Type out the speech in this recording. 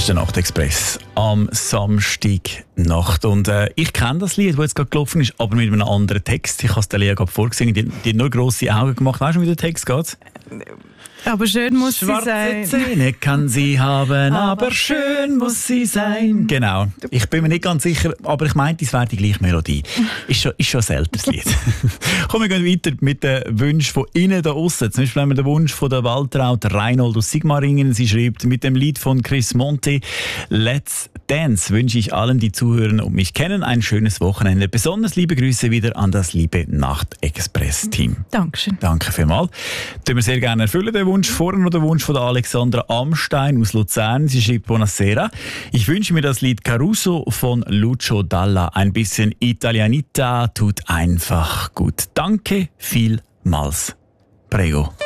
ist der Nachtexpress am Samstagnacht. Und ich kenne das Lied, das jetzt gerade gelaufen ist, aber mit einem anderen Text. Ich habe es der Lea gerade vorgesungen, die hat nur grosse Augen gemacht. Weißt du, wie der Text geht? Aber schön muss sie sein. Schwarze Zähne kann sie haben, aber schön muss sie sein. Genau. Ich bin mir nicht ganz sicher, aber ich meinte, es wäre die gleiche Melodie. Ist schon ein älteres Lied. Komm, wir gehen weiter mit den Wünschen von Ihnen da aussen. Zum Beispiel haben wir den Wunsch von der Waltraud Reinhold aus Sigmaringen. Sie schreibt, mit dem Lied von Chris Monti, Let's Dance, wünsche ich allen, die zuhören und mich kennen, ein schönes Wochenende. Besonders liebe Grüße wieder an das liebe Nacht-Express-Team. Dankeschön. Danke vielmals. Den wir sehr gerne erfüllen, den Wunsch. Vorher noch der Wunsch von der Alexandra Amstein aus Luzern. Sie schreibt Buonasera. Ich wünsche mir das Lied Caruso von Lucio Dalla. Ein bisschen Italianita tut einfach gut. Danke vielmals. Prego.